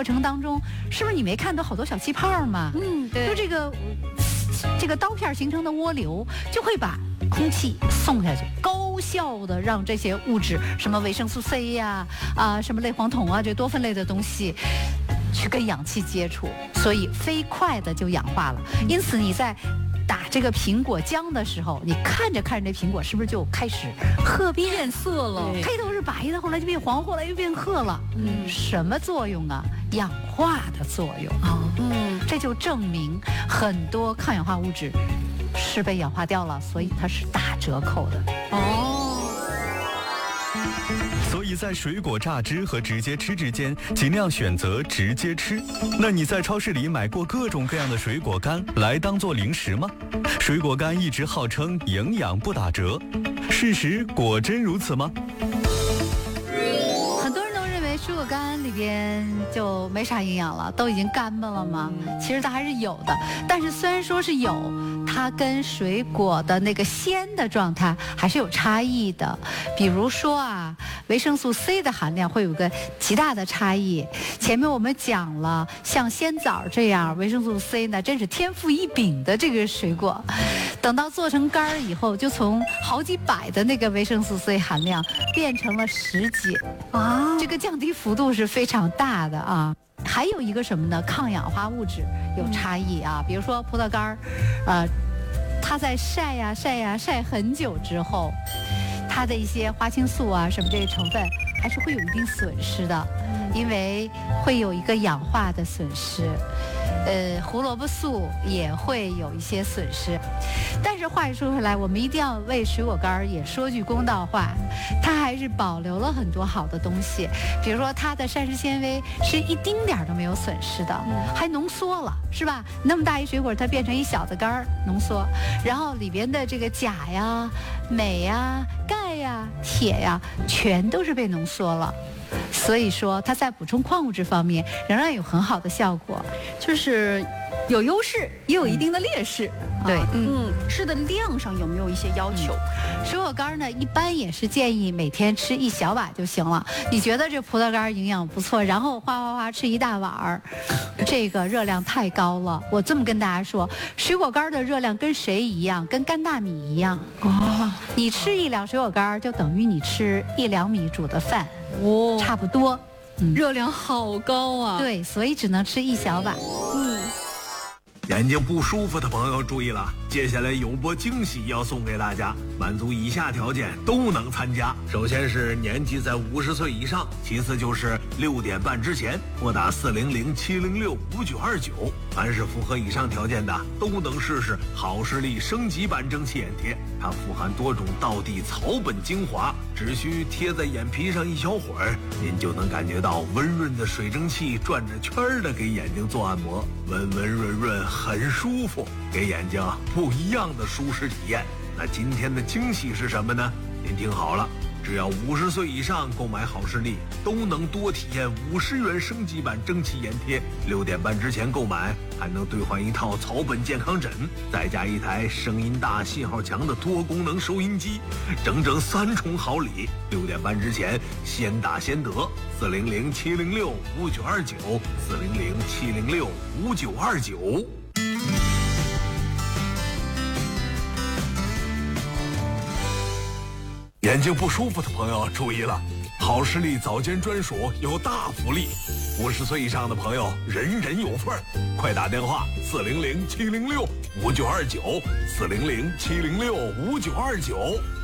过程当中，是不是你没看到好多小气泡吗？ 对， 就这个刀片形成的涡流，就会把空气送下去，高效的让这些物质，什么维生素 C 呀、什么类黄酮啊，这多酚类的东西，去跟氧气接触，所以飞快的就氧化了。因此你在打这个苹果浆的时候，你看着看着这苹果是不是就开始褐变色了？开头是白的，后来就变黄，后来又变褐了。什么作用啊？氧化的作用啊。这就证明很多抗氧化物质是被氧化掉了，所以它是打折扣的。 所以在水果榨汁和直接吃之间，尽量选择直接吃。那你在超市里买过各种各样的水果干来当做零食吗？水果干一直号称营养不打折，事实果真如此吗？ 很多人都认为水果干里边就没啥营养了，都已经干巴了吗？其实它还是有的，但是虽然说是有，它跟水果的那个鲜的状态还是有差异的。比如说啊，维生素 C 的含量会有个极大的差异。前面我们讲了，像鲜枣这样，维生素 C 呢真是天赋异禀的这个水果。等到做成干儿以后，就从好几百的那个维生素 C 含量变成了10几啊，这个降低幅度是非常大的啊。还有一个什么呢？抗氧化物质有差异啊，比如说葡萄干儿，它在晒很久之后，它的一些花青素啊什么这些成分还是会有一定损失的，因为会有一个氧化的损失。胡萝卜素也会有一些损失。但是话又说回来，我们一定要为水果干也说句公道话，它还是保留了很多好的东西，比如说它的膳食纤维是一丁点儿都没有损失的，还浓缩了，是吧？那么大一水果它变成一小的干儿浓缩，然后里边的这个钾呀、镁呀、钙呀、铁呀，全都是被浓缩了。所以说它在补充矿物质方面仍然有很好的效果， 就是有优势也有一定的劣势。 对， 吃的量上有没有一些要求？ 水果干呢，一般也是建议每天吃1小碗就行了。你觉得这葡萄干营养不错，然后哗吃1大碗儿，这个热量太高了。我这么跟大家说，水果干的热量跟谁一样？跟干大米一样。你吃1两水果干就等于你吃1两米煮的饭，差不多。 热量好高啊！ 对，所以只能吃1小碗。 眼睛不舒服的朋友注意了，接下来有波惊喜要送给大家，满足以下条件都能参加。首先是年纪在50岁以上，其次就是6点半之前拨打400-706-5929。凡是符合以上条件的，都能试试好视力升级版蒸汽眼贴。它富含多种道地草本精华，只需贴在眼皮上1小会儿，您就能感觉到温润的水蒸气转着圈儿的给眼睛做按摩，温温润润，很舒服，给眼睛不一样的舒适体验。那今天的惊喜是什么呢？您听好了，只要50岁以上购买好视力，都能多体验50元升级版蒸汽眼贴。6点半之前购买，还能兑换1套草本健康枕，再加1台声音大、信号强的多功能收音机，整整3重好礼。6点半之前先打先得，400-706-5929，400-706-5929。眼睛不舒服的朋友注意了，好视力早间专属有大福利，50岁以上的朋友人人有份儿，快打电话400-706-5929，400-706-5929。